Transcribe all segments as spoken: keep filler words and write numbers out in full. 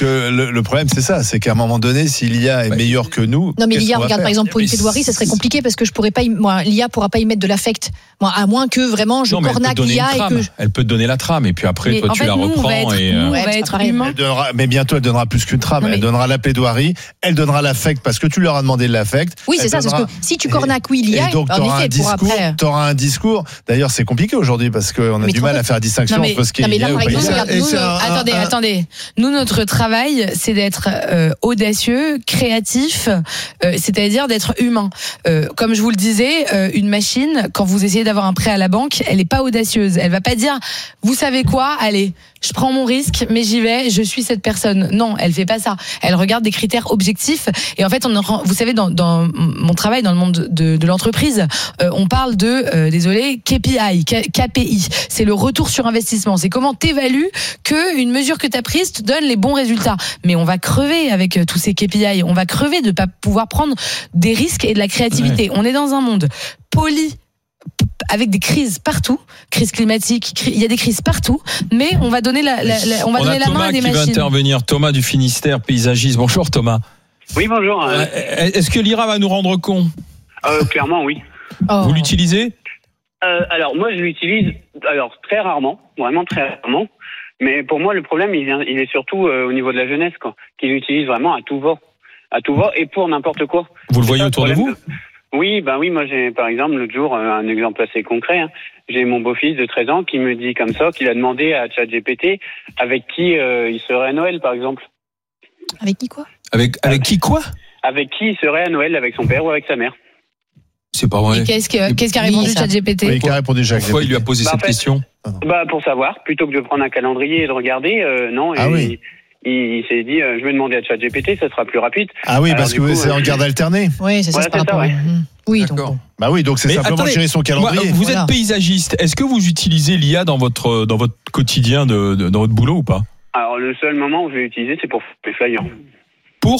que le, le problème, c'est ça, c'est qu'à un moment donné, si l'I A est ouais. meilleure que nous. Non, mais l'I A, regarde, par exemple, pour une plaidoirie, ça serait compliqué parce que je pourrais pas, y, moi, l'I A pourra pas y mettre de l'affect. Moi, à moins que vraiment je cornaque l'I A et que. Je... Elle peut te donner la trame et puis après, mais toi, tu fait, la nous, reprends. On va être, et nous, euh... on va être humain. Elle donnera, mais bientôt, elle donnera plus qu'une trame. Non, mais... Elle donnera la plaidoirie, elle donnera l'affect parce que tu leur as demandé de l'affect. Oui, c'est ça, donnera... parce que si tu cornaques, oui, l'I A, et donc, en effet, pour après. Tu auras un discours. D'ailleurs, c'est compliqué aujourd'hui parce qu'on a du mal à faire la distinction entre ce qui est l'I A ou pas l'I A. Attendez, attendez. Nous, notre travail, c'est d'être audacieux, créatif, c'est-à-dire d'être humain. Comme je vous le disais, une machine, quand vous essayez d'avoir un prêt à la banque, elle n'est pas audacieuse. Elle va pas dire, vous savez quoi, allez, je prends mon risque, mais j'y vais, je suis cette personne. Non, elle fait pas ça. Elle regarde des critères objectifs. Et en fait, on, vous savez, dans, dans mon travail, dans le monde de, de l'entreprise, euh, on parle de, euh, désolé, K P I, K P I. C'est le retour sur investissement. C'est comment t'évalues que une mesure que t'as prise te donne les bons résultats. Mais on va crever avec tous ces K P I. On va crever de pas pouvoir prendre des risques et de la créativité. Ouais. On est dans un monde poli, avec des crises partout, crise climatique, cri- il y a des crises partout, mais on va donner la, la, la on va on donner a la Thomas main à des qui machines. Va intervenir, Thomas du Finistère, paysagiste. Bonjour Thomas. Oui, bonjour. Euh, est-ce que l'I R A va nous rendre cons ? euh, Clairement, oui. Oh. Vous l'utilisez ? euh, Alors moi, je l'utilise, alors très rarement, vraiment très rarement. Mais pour moi, le problème, il, vient, il est surtout euh, au niveau de la jeunesse, quoi, qui l'utilise vraiment à tout va, à tout va et pour n'importe quoi. Vous le voyez autour de vous ? Oui, ben oui, moi j'ai par exemple l'autre jour un exemple assez concret. Hein. J'ai mon beau-fils de treize ans qui me dit comme ça qu'il a demandé à ChatGPT avec qui euh, il serait à Noël, par exemple. Avec qui quoi ? Avec avec qui quoi ? Avec qui il serait à Noël, avec son père ou avec sa mère. C'est pas vrai. Et qu'est-ce que qu'est-ce qu'a répondu oui, ChatGPT ? Oui, qu'a répondu Jacques. Pourquoi il lui a posé bah, cette en fait, question ? Bah pour savoir, plutôt que de prendre un calendrier et de regarder, euh, non. Ah et, oui. Il, il s'est dit, euh, je vais demander à ChatGPT, ça sera plus rapide. Ah oui, alors, parce que coup, c'est euh, en garde alternée. Oui, c'est ça, voilà, c'est par c'est rapport. ça, ouais. Mmh. Oui, D'accord. donc. Bah oui, donc c'est Mais simplement attendez, gérer son calendrier. Moi, vous voilà. êtes paysagiste. Est-ce que vous utilisez l'I A dans votre dans votre quotidien de, de dans votre boulot ou pas ? Alors le seul moment où je vais l'utiliser, c'est pour mes flyers. Pour ?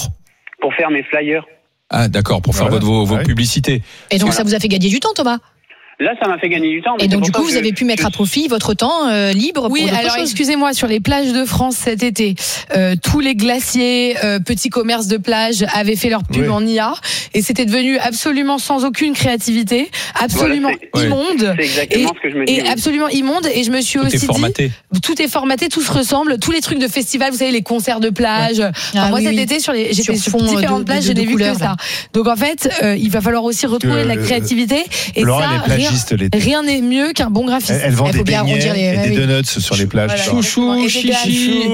Pour faire mes flyers. Ah d'accord, pour faire Voilà. votre, vos, vos Ouais. publicités. Et donc Voilà. ça vous a fait gagner du temps, Thomas ? Là, ça m'a fait gagner du temps. Mais Et donc c'est du pour coup, ça vous que avez pu mettre je... à profit votre temps euh, libre Oui, pour d'autres alors choses. excusez-moi, sur les plages de France cet été, euh, tous les glaciers, euh, petits commerces de plage avaient fait leur pub Oui. en I A et c'était devenu absolument sans aucune créativité, absolument Voilà, c'est- immonde. C'est exactement Et- ce que je me dis. Et oui. absolument immonde. Et je me suis Tout aussi est formaté. dit, tout est formaté, tout se ressemble, tous les trucs de festival, vous savez, les concerts de plage. Enfin, Ah moi oui, cet oui. été sur les, j'étais Sur sur, fond différentes de- plages, de- je de n'ai vu couleurs, que ça. là. Donc en fait, euh, il va falloir aussi retrouver Que, de la euh, créativité. Et Laura, ça, elle est rien, plagiste l'été. rien n'est mieux qu'un bon graphiste. Elle, elle vend Il des faut bien beignets arrondir les- et ouais, des oui. donuts sur les plages. Voilà. Laura. Chouchou, Et des chichi,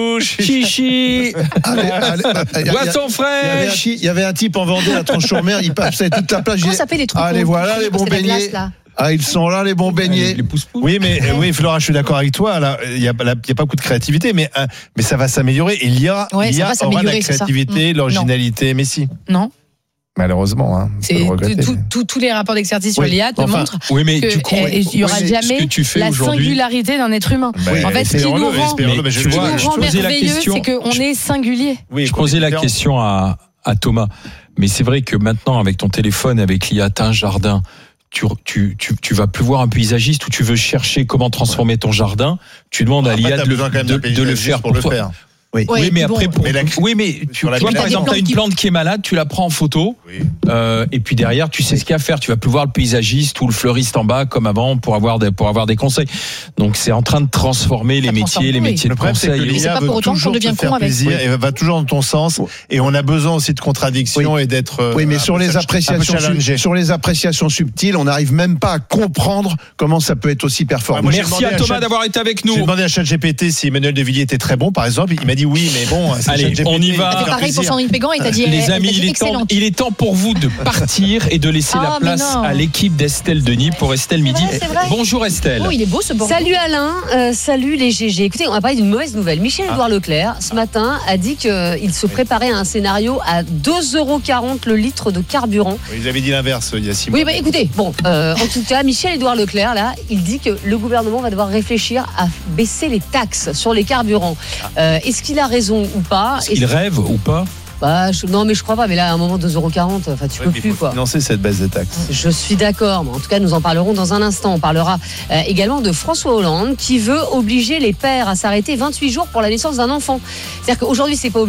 chichi, Allez, allez, il y a- boisson il y avait un fraîche. ti- il y avait un type en Vendée à Tronche-sur-Mer, il passait toute la plage. Comment il- ça s'appelle les trucs Allez, qu'on- voilà qu'on- les bons c'est la glace, beignets. là. Ah, ils sont là, les bons beignets. Les pousse-pousse. Oui, mais euh, oui, Flora, je suis d'accord avec toi. Là, il y a, là, il y a pas beaucoup de créativité, mais euh, mais ça va s'améliorer. Et l'I A, Ouais, l'I ça A va aura de la s'améliorer, c'est ça. créativité, Mmh. l'originalité. Mais si, Non. malheureusement, hein, on peut C'est le tout- regretter. tout- tout- tous les rapports d'expertise sur Oui, l'I A te enfin, montrent Oui, mais que du coup, eh, il y aura oui, mais ce jamais que tu fais la aujourd'hui- singularité d'un être humain. Bah oui, En fait, ce qui nous espérons-le, rend, espérons-le, mais je tu le ce qui vois, vois, nous je rend posais la merveilleux, question- c'est qu'on je- est singulier. Oui, Je posais la complètement. question à, à Thomas, mais c'est vrai que maintenant, avec ton téléphone, avec l'I A, t'as un jardin, tu, tu, tu, tu vas plus voir un paysagiste où tu veux chercher comment transformer ton jardin, tu demandes à Après, l'I A t'as de, le- besoin quand même de, d'un de le paysagiste faire pour pour le toi. faire. Oui. Ouais, oui, mais bon, après, pour, mais la- oui, mais tu, sur la tu vois, planète. par exemple, T'as t'as des une plantes plante qui est malade, tu la prends en photo, Oui. euh, et puis derrière, tu sais ce qu'il y a à faire. Tu vas plus voir le paysagiste ou le fleuriste en bas comme avant pour avoir des, pour avoir des conseils. Donc, c'est en train de transformer les Ça métiers, transforme, les oui. métiers Le de problème, c'est que conseil. Mais c'est l'I A pas veut pour autant qu'on toujours devient te faire con avec. plaisir et va toujours dans ton sens. Et on a besoin aussi de contradictions et d'être. euh, Oui, mais un sur peu les challenge- un peu appréciations, challengé. sur les appréciations subtiles, on n'arrive même pas à comprendre comment ça peut être aussi performant. Moi, j'ai Merci demandé à à Thomas Chat- d'avoir été avec J'ai nous. demandé à ChatGPT si Emmanuel de Villiers était très bon, par exemple. Il m'a dit oui, mais bon. c'est Allez, ChatGPT, on y il va. va T'as fait faire pareil pour plaisir. Sandrine Pégan et t'as dit, Les elle- amis, elle t'a dit il est, temps, excellente. il est temps pour vous de partir et de laisser Ah, la mais place non. à l'équipe d'Estelle Denis pour Estelle Midi. vrai, c'est vrai. Bonjour Estelle. Oh, il est beau ce Bordeaux. Salut Alain, euh, salut les G G. Écoutez, on va parler d'une mauvaise nouvelle. Michel-Édouard Leclerc, ce matin, a dit qu'il se préparait à un scénario à deux euros quarante le litre de carburant. Oui, Ils avaient dit l'inverse il y a six mois. Oui, bah écoutez, bon, euh, en tout cas, Michel-Édouard Leclerc, là, il dit que le gouvernement va devoir réfléchir à baisser les taxes sur les carburants. Euh, est-ce qu'il a raison ou pas? Est-ce qu'il rêve ou pas? Bah, je- non, mais je crois pas. Mais là, à un moment, deux euros quarante, enfin, tu Ouais, peux mais plus, faut quoi. financer cette baisse des taxes. Je suis d'accord, mais en tout cas, nous en parlerons dans un instant. On parlera euh, également de François Hollande qui veut obliger les pères à s'arrêter vingt-huit jours pour la naissance d'un enfant. C'est-à-dire qu'aujourd'hui, c'est pas